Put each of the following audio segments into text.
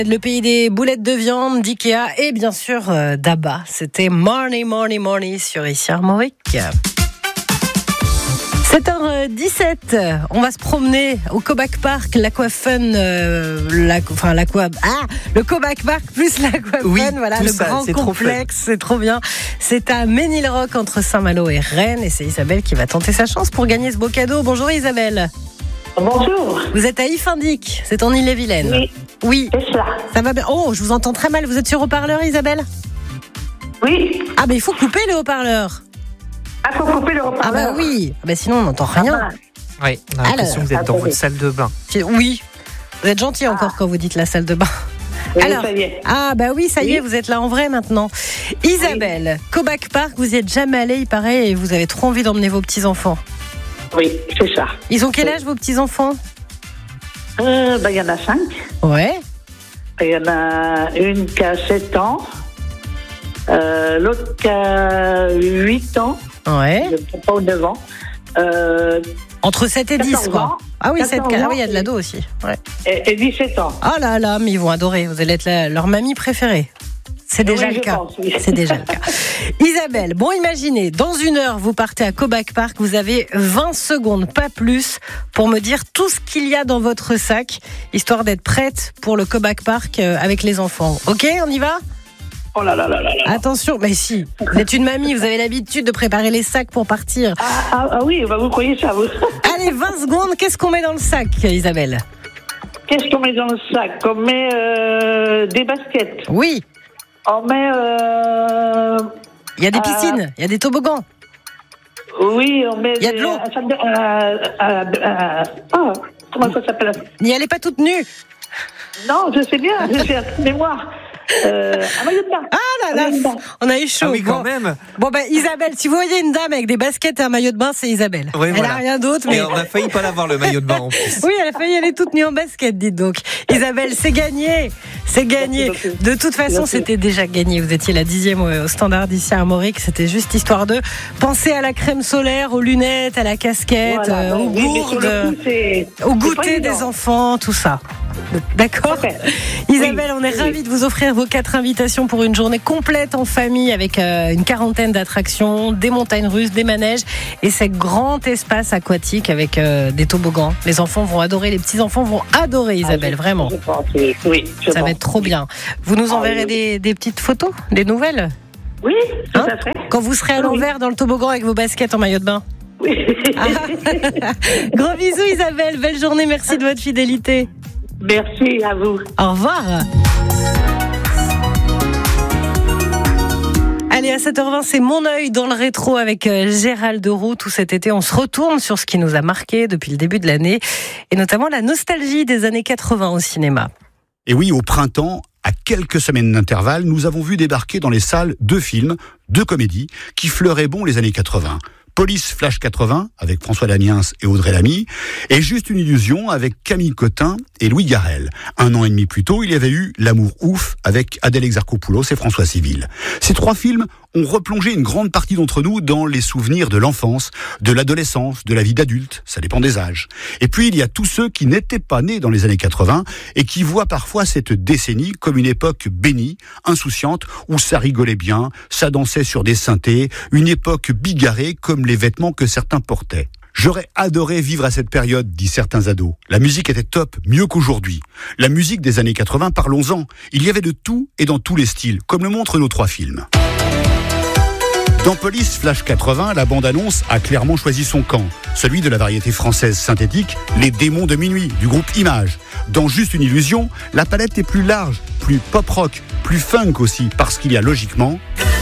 Le pays des boulettes de viande, d'Ikea et bien sûr d'Abba. C'était Morning, Morning, Morning sur ici Armorique. 7h17, on va se promener au Cobac Park, l'Aquafun, le Cobac Park plus l'Aquafun, oui, voilà le ça, grand complexe, c'est trop bien. C'est à Ménilroch entre Saint-Malo et Rennes et c'est Isabelle qui va tenter sa chance pour gagner ce beau cadeau. Bonjour Isabelle. Bonjour. Vous êtes à Ifindic, c'est en Ille-et-Vilaine. Oui, c'est ça. Ça va bien. Oh, je vous entends très mal. Vous êtes sur haut-parleur, Isabelle ? Oui. Ah, mais il faut couper le haut-parleur. Ah, faut couper le haut-parleur. Ah, bah oui. Bah sinon, on n'entend rien. Oui, on a l'impression que vous êtes dans votre salle de bain. Oui. Vous êtes gentil encore quand vous dites la salle de bain. Oui, alors, ça y est. Ah, bah oui, ça y est, vous êtes là en vrai maintenant. Isabelle, Cobac Park, vous y êtes jamais allée, il paraît, et vous avez trop envie d'emmener vos petits-enfants. Oui, c'est ça. Ils ont quel âge, vos petits-enfants ? Il y en a 5. Ouais. Il y en a une qui a 7 ans. L'autre qui a 8 ans. Ouais. Je ne sais pas, ou 9 ans. Entre 7 et 10, quoi. Ans. Ah oui, 7, ans, ah oui, il y a de l'ado aussi. Ouais. Et 17 ans. Oh là là, mais ils vont adorer. Vous allez être leur mamie préférée. C'est déjà le cas. Pense, oui. C'est déjà le cas. Isabelle, bon, imaginez, dans 1 heure, vous partez à Cobac Park. Vous avez 20 secondes, pas plus, pour me dire tout ce qu'il y a dans votre sac, histoire d'être prête pour le Cobac Park avec les enfants. Ok, on y va ? Oh là là là là. Attention, mais si, vous êtes une mamie, vous avez l'habitude de préparer les sacs pour partir. Ah oui, vous croyez ça, vous. Allez, 20 secondes, qu'est-ce qu'on met dans le sac, Isabelle ? Qu'est-ce qu'on met dans le sac ? On met des baskets. Oui. On met... Il y a des piscines, il y a des toboggans. Oui, on met... Il y a de l'eau. Comment ça s'appelle ? N'y allez pas toute nue. Non, je sais bien, j'ai un trou de mémoire. Un maillot de bain. Ah là là, on a eu chaud. Ah oui, quand même. Bon, Isabelle, si vous voyez une dame avec des baskets et un maillot de bain, c'est Isabelle. Oui, elle voilà. a rien d'autre. Mais Mais on a failli pas l'avoir, le maillot de bain en plus. oui, elle a failli aller toute nue en basket, dites donc. Isabelle, c'est gagné. C'est gagné. De toute façon, c'était déjà gagné. Vous étiez la 10e au standard d'ici à Armorique. C'était juste histoire de penser à la crème solaire, aux lunettes, à la casquette, Voilà, aux gourdes, au goûter des enfants, tout ça. D'accord. Isabelle, on est ravis de vous offrir vos 4 invitations pour une journée complète en famille avec une 40aine d'attractions, des montagnes russes, des manèges et ces grands espaces aquatiques avec des toboggans. Les enfants vont adorer, les petits-enfants vont adorer, Isabelle, vraiment. Je pense, oui, Ça va être trop bien. Vous nous enverrez des petites photos, des nouvelles ? Oui, tout à fait. Quand vous serez à l'envers dans le toboggan avec vos baskets en maillot de bain. Oui. Gros bisous Isabelle, belle journée, merci de votre fidélité. Merci à vous. Au revoir. Allez, à 7h20, c'est Mon œil dans le rétro avec Gérald Roux. Tout cet été, on se retourne sur ce qui nous a marqué depuis le début de l'année et notamment la nostalgie des années 80 au cinéma. Et oui, au printemps, à quelques semaines d'intervalle, nous avons vu débarquer dans les salles 2 films, 2 comédies qui fleuraient bon les années 80. Police Flash 80 avec François Damiens et Audrey Lamy et Juste une illusion avec Camille Cotin et Louis Garrel. 1 an et demi plus tôt, il y avait eu L'amour ouf avec Adèle Exarchopoulos et François Civil. Ces 3 films ont replongé une grande partie d'entre nous dans les souvenirs de l'enfance, de l'adolescence, de la vie d'adulte, ça dépend des âges. Et puis il y a tous ceux qui n'étaient pas nés dans les années 80 et qui voient parfois cette décennie comme une époque bénie, insouciante, où ça rigolait bien, ça dansait sur des synthés, une époque bigarrée comme les vêtements que certains portaient. J'aurais adoré vivre à cette période, disent certains ados. La musique était top, mieux qu'aujourd'hui. La musique des années 80, parlons-en. Il y avait de tout et dans tous les styles, comme le montrent nos 3 films. Dans Police Flash 80, la bande-annonce a clairement choisi son camp, celui de la variété française synthétique, Les Démons de Minuit, du groupe Image. Dans Juste une illusion, la palette est plus large, plus pop-rock, plus funk aussi, parce qu'il y a logiquement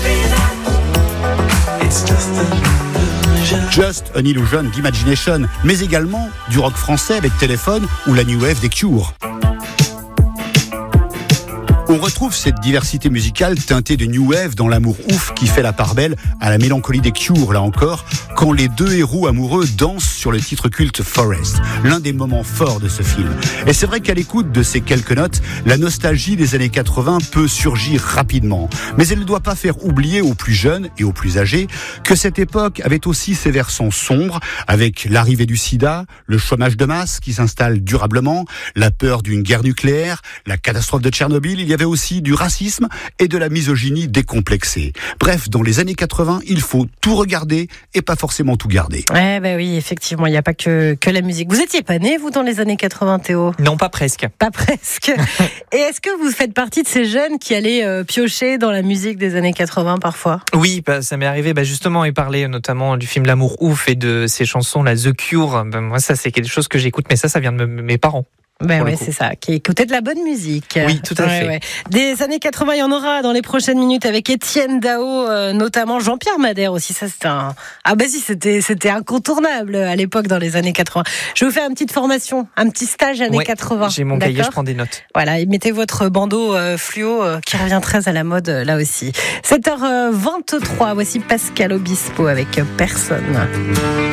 Just an Illusion d'Imagination, mais également du rock français avec Téléphone ou la New Wave des Cure. On retrouve cette diversité musicale teintée de New Wave dans l'amour ouf qui fait la part belle à la mélancolie des Cure, là encore, quand les deux héros amoureux dansent sur le titre culte Forest, l'un des moments forts de ce film. Et c'est vrai qu'à l'écoute de ces quelques notes, la nostalgie des années 80 peut surgir rapidement. Mais elle ne doit pas faire oublier aux plus jeunes et aux plus âgés que cette époque avait aussi ses versants sombres, avec l'arrivée du sida, le chômage de masse qui s'installe durablement, la peur d'une guerre nucléaire, la catastrophe de Tchernobyl. Il y avait aussi du racisme et de la misogynie décomplexée. Bref, dans les années 80, il faut tout regarder et pas forcément tout garder. Oui, effectivement, il n'y a pas que la musique. Vous étiez pas né, vous, dans les années 80, Théo ? Non, pas presque. Pas presque. Et est-ce que vous faites partie de ces jeunes qui allaient piocher dans la musique des années 80 parfois ? Oui, ça m'est arrivé justement et parler notamment du film L'amour ouf et de ces chansons, la The Cure. Moi, ça, c'est quelque chose que j'écoute, mais ça vient de mes parents. C'est ça, qui écoutait de la bonne musique. Oui, tout à fait. Ouais. Des années 80, il y en aura dans les prochaines minutes avec Étienne Dao, notamment Jean-Pierre Madère aussi. Ça, c'était incontournable à l'époque dans les années 80. Je vais vous faire une petite formation, un petit stage années 80. J'ai mon cahier, je prends des notes. Voilà, et mettez votre bandeau fluo qui revient très à la mode là aussi. 7h23, voici Pascal Obispo avec Personne.